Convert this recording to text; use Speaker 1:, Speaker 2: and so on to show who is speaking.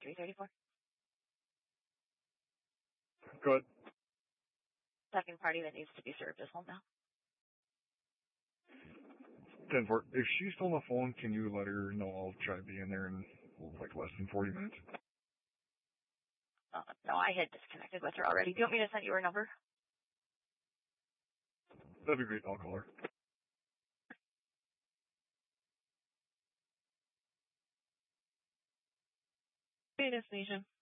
Speaker 1: 334.
Speaker 2: Good.
Speaker 1: Second party that needs to be served is home now.
Speaker 2: 10-4. If she's still on the phone, can you let her know I'll try to be in there in like less than 40 minutes?
Speaker 1: No, I had disconnected with her already. Do you want me to send you her number?
Speaker 2: That'd be great. I'll call her.
Speaker 3: Hey, destination.